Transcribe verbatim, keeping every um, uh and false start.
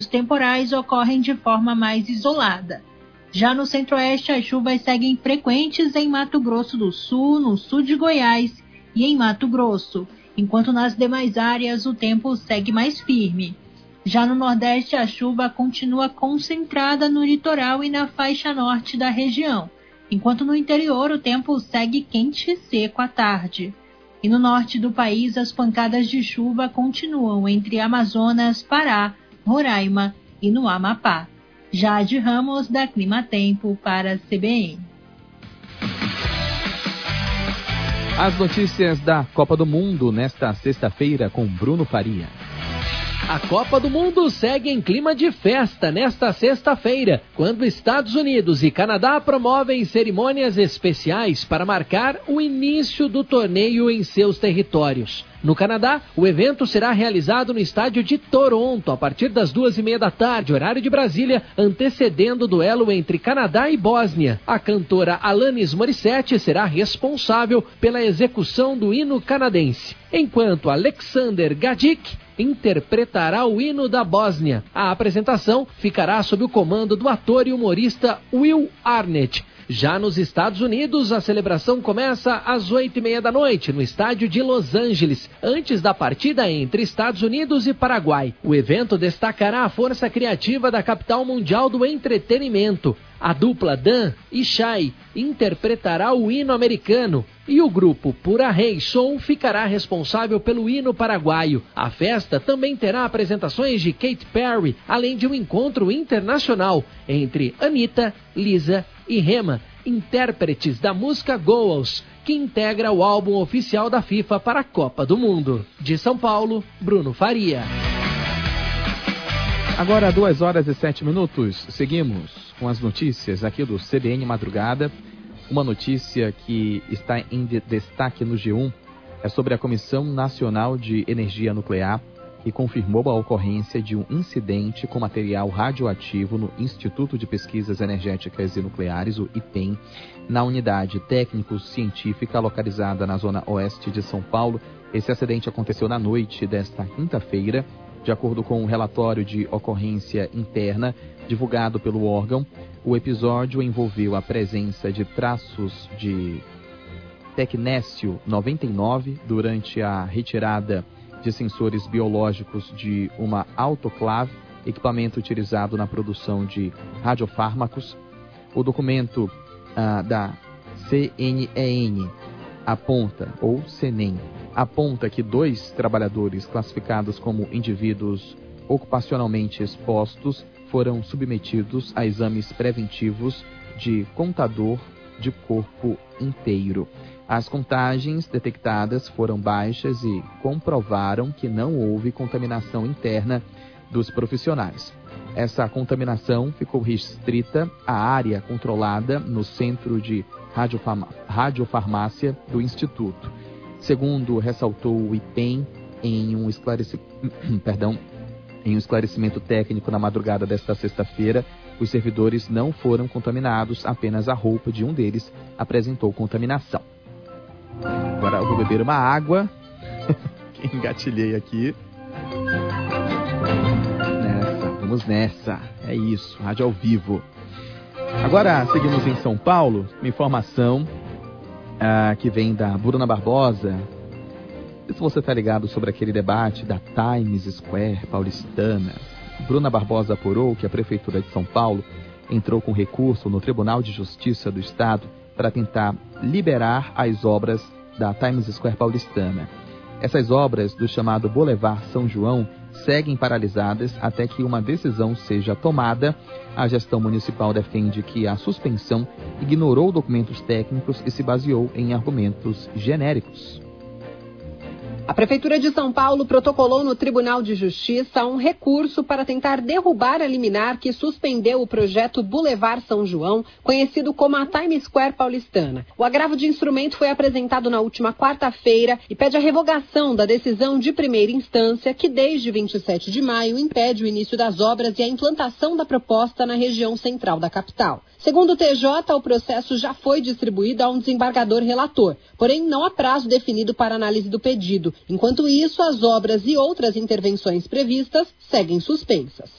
temporais ocorrem de forma mais isolada. Já no centro-oeste, as chuvas seguem frequentes em Mato Grosso do Sul, no sul de Goiás e em Mato Grosso, enquanto nas demais áreas o tempo segue mais firme. Já no Nordeste, a chuva continua concentrada no litoral e na faixa norte da região, enquanto no interior o tempo segue quente e seco à tarde. E no norte do país, as pancadas de chuva continuam entre Amazonas, Pará, Roraima e no Amapá. Jade Ramos, da Clima Tempo, para a C B N. As notícias da Copa do Mundo nesta sexta-feira com Bruno Faria. A Copa do Mundo segue em clima de festa nesta sexta-feira, quando Estados Unidos e Canadá promovem cerimônias especiais para marcar o início do torneio em seus territórios. No Canadá, o evento será realizado no estádio de Toronto, a partir das duas e meia da tarde, horário de Brasília, antecedendo o duelo entre Canadá e Bósnia. A cantora Alanis Morissette será responsável pela execução do hino canadense, enquanto Alexander Gajic interpretará o hino da Bósnia. A apresentação ficará sob o comando do ator e humorista Will Arnett. Já nos Estados Unidos, a celebração começa às oito e meia da noite, no estádio de Los Angeles, antes da partida entre Estados Unidos e Paraguai. O evento destacará a força criativa da capital mundial do entretenimento. A dupla Dan e Shai interpretará o hino americano e o grupo Pura Rei Som ficará responsável pelo hino paraguaio. A festa também terá apresentações de Katy Perry, além de um encontro internacional entre Anitta, Lisa e Rema, intérpretes da música Goals, que integra o álbum oficial da FIFA para a Copa do Mundo. De São Paulo, Bruno Faria. Agora, duas horas e sete minutos. Seguimos com as notícias aqui do C B N Madrugada. Uma notícia que está em destaque no G um é sobre a Comissão Nacional de Energia Nuclear, que confirmou a ocorrência de um incidente com material radioativo no Instituto de Pesquisas Energéticas e Nucleares, o IPEN, na unidade técnico-científica localizada na zona oeste de São Paulo. Esse acidente aconteceu na noite desta quinta-feira. De acordo com o relatório de ocorrência interna divulgado pelo órgão, o episódio envolveu a presença de traços de tecnécio noventa e nove durante a retirada de sensores biológicos de uma autoclave, equipamento utilizado na produção de radiofármacos. O documento ah, da C N E N aponta, ou CENEM, aponta que dois trabalhadores classificados como indivíduos ocupacionalmente expostos foram submetidos a exames preventivos de contador de corpo inteiro. As contagens detectadas foram baixas e comprovaram que não houve contaminação interna dos profissionais. Essa contaminação ficou restrita à área controlada no Centro de Radiofarm- Radiofarmácia do Instituto. Segundo ressaltou o IPEN em um, esclareci... Perdão, em um esclarecimento técnico na madrugada desta sexta-feira, os servidores não foram contaminados, apenas a roupa de um deles apresentou contaminação. Agora eu vou beber uma água, que engatilhei aqui. Nessa, vamos nessa, é isso, rádio ao vivo. Agora seguimos em São Paulo, uma informação ah, que vem da Bruna Barbosa. Não sei se você está ligado sobre aquele debate da Times Square paulistana. Bruna Barbosa apurou que a Prefeitura de São Paulo entrou com recurso no Tribunal de Justiça do Estado para tentar liberar as obras da Times Square paulistana. Essas obras do chamado Boulevard São João seguem paralisadas até que uma decisão seja tomada. A gestão municipal defende que a suspensão ignorou documentos técnicos e se baseou em argumentos genéricos. A Prefeitura de São Paulo protocolou no Tribunal de Justiça um recurso para tentar derrubar a liminar que suspendeu o projeto Boulevard São João, conhecido como a Times Square paulistana. O agravo de instrumento foi apresentado na última quarta-feira e pede a revogação da decisão de primeira instância que, desde vinte e sete de maio, impede o início das obras e a implantação da proposta na região central da capital. Segundo o T J, o processo já foi distribuído a um desembargador relator, porém não há prazo definido para análise do pedido. Enquanto isso, as obras e outras intervenções previstas seguem suspensas.